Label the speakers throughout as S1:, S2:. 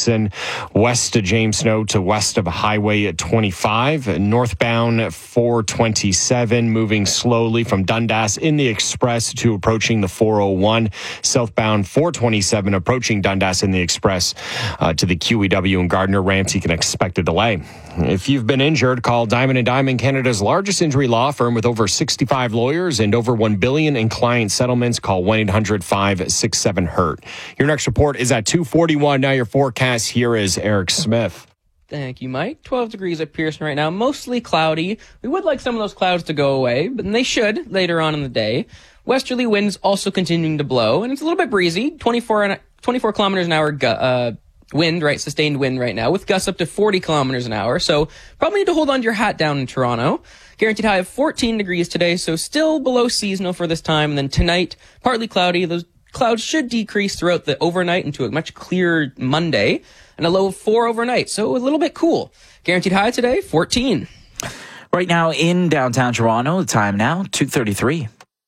S1: Davidson, west of James Snow to west of Highway 25. Northbound 427, moving slowly from Dundas in the express to approaching the 401. Southbound 427, approaching Dundas in the express to the QEW and Gardner ramps. You can expect a delay. If you've been injured, call Diamond & Diamond, Canada's largest injury law firm with over 65 lawyers and over $1 billion in client settlements. Call 1-800-567-HURT. Your next report is at 2:41. Now your forecast. Here is Eric Smith.
S2: Thank you, Mike. 12 degrees at Pearson right now. Mostly cloudy. We would like some of those clouds to go away, but they should later on in the day. Westerly winds also continuing to blow, and it's a little bit breezy. 24 kilometers an hour wind, right? Sustained wind right now, with gusts up to 40 kilometers an hour. So probably need to hold on to your hat down in Toronto. Guaranteed high of 14 degrees today, so still below seasonal for this time. And then tonight, partly cloudy. Those clouds should decrease throughout the overnight into a much clearer Monday, and a low of 4 overnight. So a little bit cool. Guaranteed high today, 14.
S3: Right now in downtown Toronto, the time now, 2:33.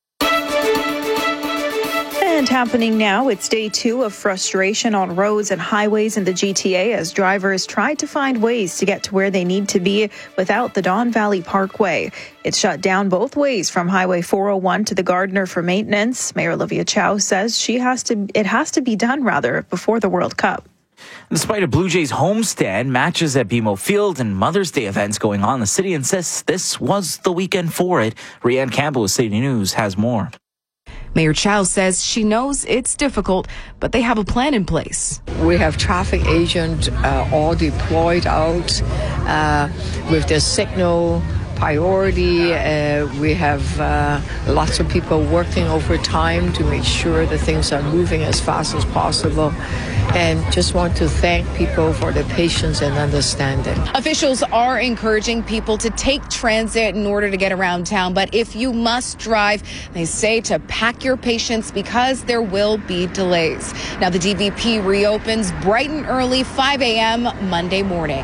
S4: And happening now, it's day 2 of frustration on roads and highways in the GTA as drivers try to find ways to get to where they need to be without the Don Valley Parkway. It's shut down both ways from Highway 401 to the Gardner for maintenance. Mayor Olivia Chow says it has to be done before the World Cup.
S3: Despite a Blue Jays homestand, matches at BMO Field, and Mother's Day events going on, the city insists this was the weekend for it. Rianne Campbell with City News has more.
S5: Mayor Chow says she knows it's difficult, but they have a plan in place.
S6: We have traffic agents all deployed out with the signal priority. We have lots of people working overtime to make sure that things are moving as fast as possible. And just want to thank people for their patience and understanding.
S5: Officials are encouraging people to take transit in order to get around town. But if you must drive, they say to pack your patience because there will be delays. Now the DVP reopens bright and early, 5 a.m. Monday morning.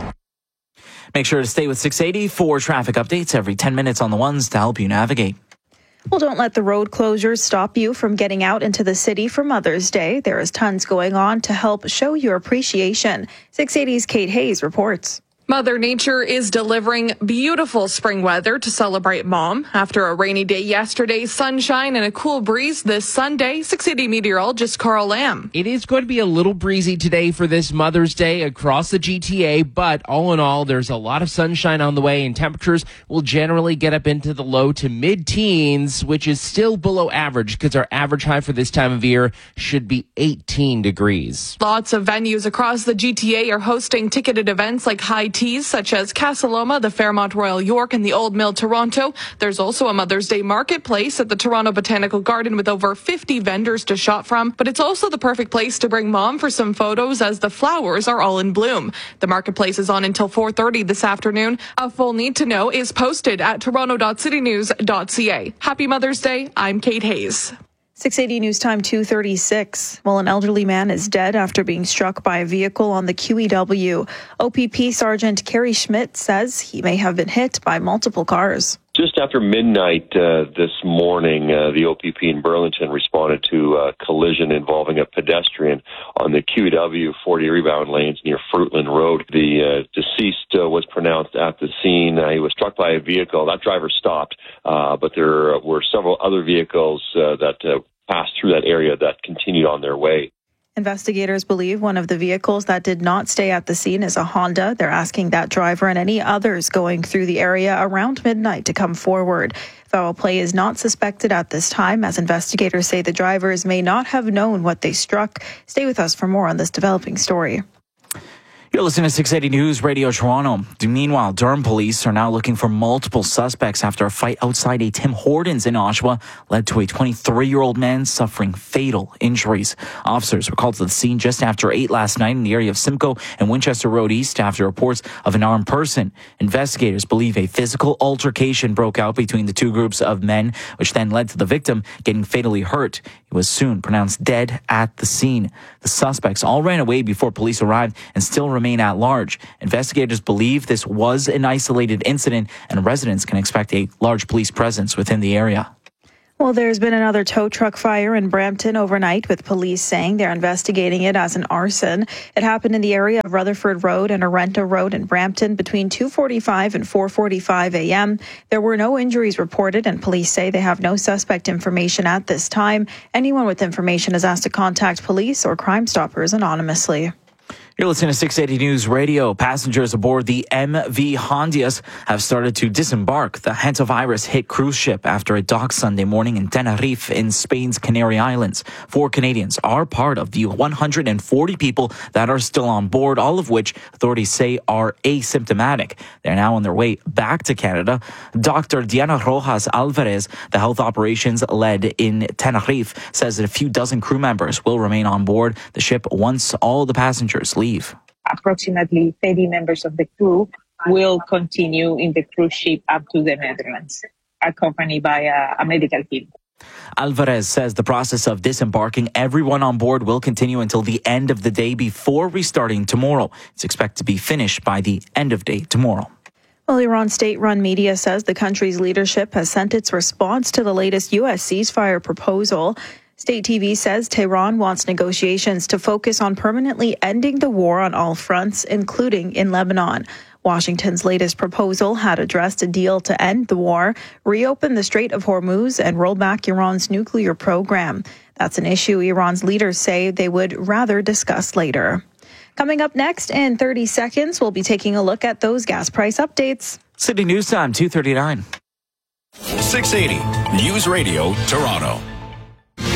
S3: Make sure to stay with 680 for traffic updates every 10 minutes on the ones to help you navigate.
S4: Well, don't let the road closures stop you from getting out into the city for Mother's Day. There is tons going on to help show your appreciation. 680's Kate Hayes reports.
S7: Mother Nature is delivering beautiful spring weather to celebrate Mom. After a rainy day yesterday, sunshine and a cool breeze this Sunday. 680 meteorologist Carl Lamb.
S8: It is going to be a little breezy today for this Mother's Day across the GTA, but all in all, there's a lot of sunshine on the way, and temperatures will generally get up into the low to mid-teens, which is still below average because our average high for this time of year should be 18 degrees.
S7: Lots of venues across the GTA are hosting ticketed events like high teas such as Casa Loma, the Fairmont Royal York, and the Old Mill Toronto. There's also a Mother's Day marketplace at the Toronto Botanical Garden with over 50 vendors to shop from. But it's also the perfect place to bring Mom for some photos as the flowers are all in bloom. The marketplace is on until 4:30 this afternoon. A full need to know is posted at toronto.citynews.ca. Happy Mother's Day. I'm Kate Hayes.
S4: 680 News Time 2:36. Well, an elderly man is dead after being struck by a vehicle on the QEW. OPP Sergeant Kerry Schmidt says he may have been hit by multiple cars.
S9: Just after midnight this morning, the OPP in Burlington responded to a collision involving a pedestrian on the QEW 40 rebound lanes near Fruitland Road. The deceased was pronounced at the scene. He was struck by a vehicle. That driver stopped, but there were several other vehicles that passed through that area that continued on their way.
S4: Investigators believe one of the vehicles that did not stay at the scene is a Honda. They're asking that driver and any others going through the area around midnight to come forward. Foul play is not suspected at this time, as investigators say the drivers may not have known what they struck. Stay with us for more on this developing story.
S3: You're listening to 680 News Radio Toronto. Meanwhile, Durham police are now looking for multiple suspects after a fight outside a Tim Hortons in Oshawa led to a 23-year-old man suffering fatal injuries. Officers were called to the scene just after 8 last night in the area of Simcoe and Winchester Road East after reports of an armed person. Investigators believe a physical altercation broke out between the two groups of men, which then led to the victim getting fatally hurt. He was soon pronounced dead at the scene. The suspects all ran away before police arrived and still remain at large. Investigators believe this was an isolated incident, and residents can expect a large police presence within the area.
S4: Well, there's been another tow truck fire in Brampton overnight, with police saying they're investigating it as an arson. It happened in the area of Rutherford Road and Arento Road in Brampton between 2:45 and 4:45 a.m. There were no injuries reported, and police say they have no suspect information at this time. Anyone with information is asked to contact police or Crime Stoppers anonymously.
S3: You're listening to 680 News Radio. Passengers aboard the MV Hondias have started to disembark. The hantavirus hit cruise ship after it docked Sunday morning in Tenerife in Spain's Canary Islands. 4 Canadians are part of the 140 people that are still on board, all of which authorities say are asymptomatic. They're now on their way back to Canada. Dr. Diana Rojas Alvarez, the health operations lead in Tenerife, says that a few dozen crew members will remain on board the ship once all the passengers leave.
S10: Approximately 30 members of the crew will continue in the cruise ship up to the Netherlands, accompanied by a medical team.
S3: Alvarez says the process of disembarking everyone on board will continue until the end of the day before restarting tomorrow. It's expected to be finished by the end of day tomorrow.
S4: Well, Iran state-run media says the country's leadership has sent its response to the latest U.S. ceasefire proposal. State TV says Tehran wants negotiations to focus on permanently ending the war on all fronts, including in Lebanon. Washington's latest proposal had addressed a deal to end the war, reopen the Strait of Hormuz, and roll back Iran's nuclear program. That's an issue Iran's leaders say they would rather discuss later. Coming up next in 30 seconds, we'll be taking a look at those gas price updates.
S3: City News Time, 2:39.
S11: 680 News Radio, Toronto.